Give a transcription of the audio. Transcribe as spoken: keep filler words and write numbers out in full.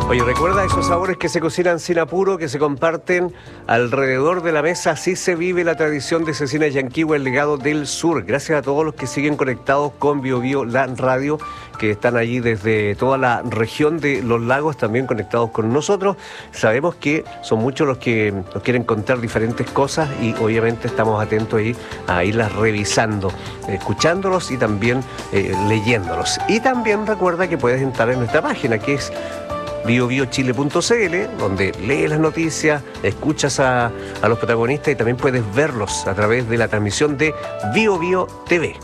Oye, recuerda esos sabores que se cocinan sin apuro, que se comparten alrededor de la mesa. Así se vive la tradición de Cecina Yanquihue, el legado del sur. Gracias a todos los que siguen conectados con Bio Bio, la radio, que están allí desde toda la región de los lagos, también conectados con nosotros. Sabemos que son muchos los que nos quieren contar diferentes cosas y obviamente estamos atentos ahí a irlas revisando, escuchándolos y también eh, leyéndolos. Y también recuerda que puedes entrar en nuestra página, que es bio bio chile punto c l, donde lees las noticias, escuchas a, a los protagonistas y también puedes verlos a través de la transmisión de Bio Bio T V.